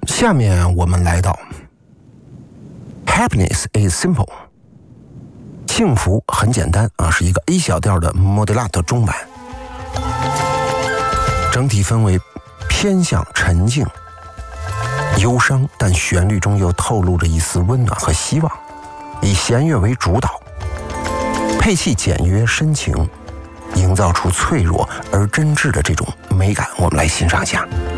下面我们来到 Happiness is simple， 幸福很简单啊，是一个 A 小调的莫德拉特中版，整体氛围偏向沉静忧伤，但旋律中又透露着一丝温暖和希望，以弦乐为主导，配器简约深情，营造出脆弱而真挚的这种美感。我们来欣赏一下。